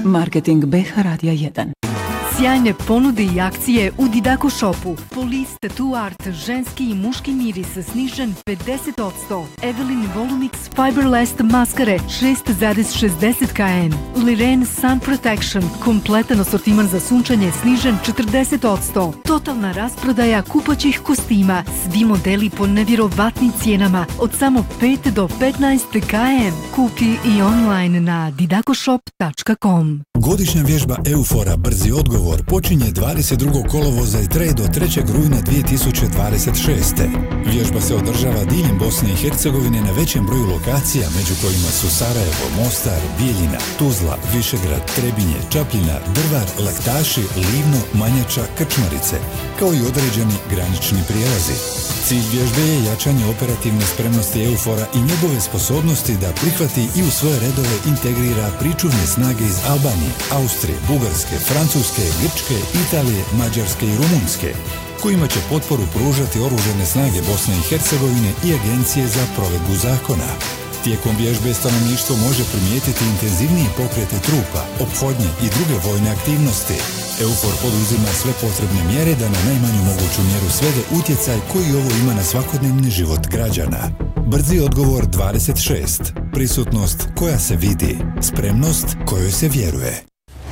Marketing BH Radija 1. Sjajne ponude i akcije u Didako Shopu. Police Tattoo Art, ženski i muški miris snižen 50%. Evelyn Volumix Fiberless maskare 6,60 kn. Liren Sun Protection, kompletan asortiman za sunčanje snižen 40%. Totalna rasprodaja kupaćih kostima. Svi modeli po nevjerovatnim cijenama od samo 5 do 15 kn. Kupi i online na didakoshop.com. Godišnja vježba Eufora Brzi odgovor počinje 22. kolovoza i traje do 3. rujna 2026. Vježba se održava diljem Bosne i Hercegovine na većem broju lokacija, među kojima su Sarajevo, Mostar, Bijeljina, Tuzla, Višegrad, Trebinje, Čapljina, Drvar, Laktaši, Livno, Manjača, Krčmarice, kao i određeni granični prijelazi. Cilj vježbe je jačanje operativne spremnosti Eufora i njegove sposobnosti da prihvati i u svoje redove integrira pričuvne snage iz Albanije, Austrije, Bugarske, Francuske, Grčke, Italije, Mađarske i Rumunjske, kojima će potporu pružati oružane snage Bosne i Hercegovine i Agencije za provedbu zakona. Tijekom vježbe stanovništvo može primijetiti intenzivnije pokrete trupa, ophodnje i druge vojne aktivnosti. Eufor poduzima sve potrebne mjere da na najmanju moguću mjeru svede utjecaj koji ovo ima na svakodnevni život građana. Brzi odgovor 26. Prisutnost koja se vidi. Spremnost kojoj se vjeruje.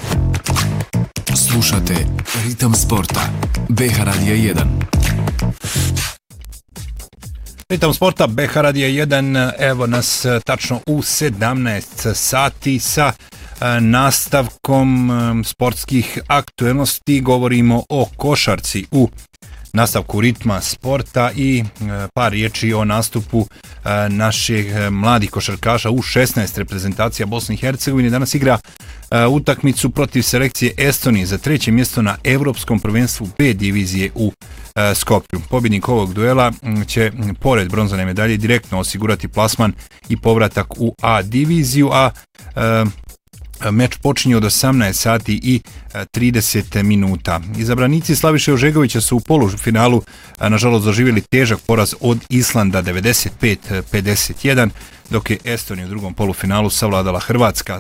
Slušate Ritam sporta. BH Radija 1. Ritam sporta, BH Radija 1, evo nas tačno u 17 sati sa nastavkom sportskih aktualnosti. Govorimo o košarci u nastavku ritma sporta i par riječi o nastupu naših mladih košarkaša u 16 reprezentacija Bosne i Hercegovine. Danas igra utakmicu protiv selekcije Estonije za 3. mjesto na Evropskom prvenstvu B divizije u Skopju. Pobjednik ovog duela će pored bronzane medalje direktno osigurati plasman i povratak u A diviziju, a meč počinje od 18 sati i 30 minuta. Izabranici Slaviše Ožegovića su u polufinalu nažalost doživjeli težak poraz od Islanda 95-51, dok je Estonija u drugom polufinalu savladala Hrvatska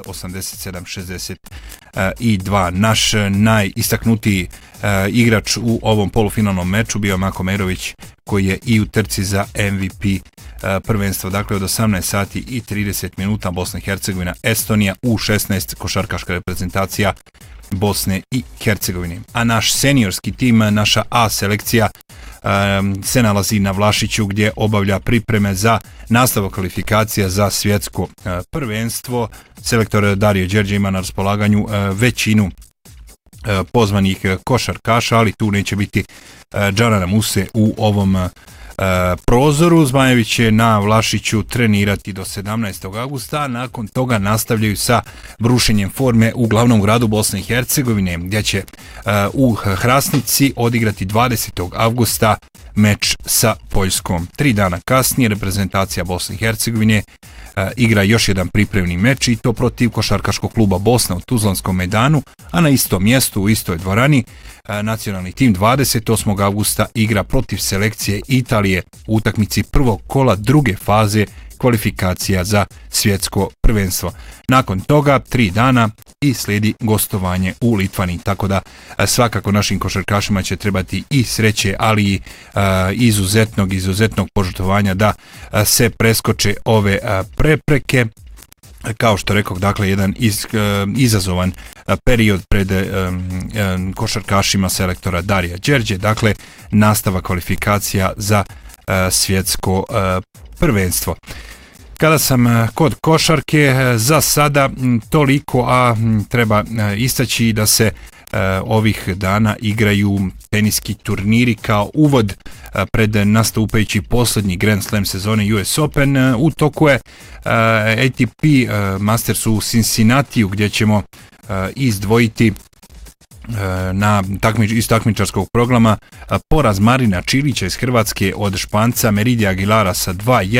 87-62. Naš najistaknutiji igrač u ovom polufinalnom meču bio Mako Merović, koji je i u trci za MVP prvenstva. Dakle, od 18 sati i 30 minuta Bosna i Hercegovina, Estonija u 16 košarkaška reprezentacija Bosne i Hercegovine. A naš seniorski tim, naša A selekcija se nalazi na Vlašiću gdje obavlja pripreme za nastavak kvalifikacija za svjetsko prvenstvo. Selektor Dario Đerđe ima na raspolaganju većinu pozvanih košarkaša, ali tu neće biti Džanana Muse u ovom prozoru. Zmajević će na Vlašiću trenirati do 17. augusta, nakon toga nastavljaju sa brušenjem forme u glavnom gradu Bosne i Hercegovine, gdje će u Hrasnici odigrati 20. augusta meč sa Poljskom. 3 dana kasnije reprezentacija Bosne i Hercegovine igra još jedan pripremni meč, i to protiv košarkaškog kluba Bosna u Tuzlanskom Mejdanu, a na istom mjestu u istoj dvorani nacionalni tim 28. augusta igra protiv selekcije Italije u utakmici prvog kola druge faze kvalifikacija za svjetsko prvenstvo. Nakon toga 3 dana i slijedi gostovanje u Litvani, tako da svakako našim košarkašima će trebati i sreće, ali i izuzetnog požrtvovanja da se preskoče ove prepreke. Kao što rekao, dakle, jedan izazovan period pred košarkašima selektora Darija Đerđe, dakle, nastava kvalifikacija za svjetsko prvenstvo. Kada sam kod košarke, za sada toliko, a treba istaći da se ovih dana igraju teniski turniri kao uvod pred nastupajući posljednji Grand Slam sezone US Open. U toku je ATP Masters u Cincinnatiju, gdje ćemo izdvojiti iz takmičarskog programa poraz Marina Čilića iz Hrvatske od Španca Meridija Aguilara sa 2-1.